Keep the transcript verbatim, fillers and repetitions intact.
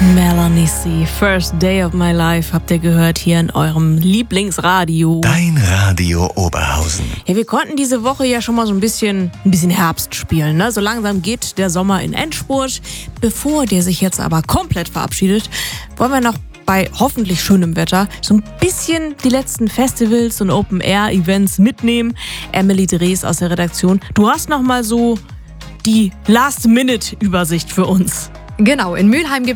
Melanie C. First Day of My Life habt ihr gehört hier in eurem Lieblingsradio. Dein Radio Oberhausen. Ja, wir konnten diese Woche ja schon mal so ein bisschen, ein bisschen Herbst spielen, ne? So langsam geht der Sommer in Endspurt. Bevor der sich jetzt aber komplett verabschiedet, wollen wir noch bei hoffentlich schönem Wetter so ein bisschen die letzten Festivals und Open-Air-Events mitnehmen. Emily Drees aus der Redaktion, du hast noch mal so die Last-Minute-Übersicht für uns. Genau, in Mülheim gibt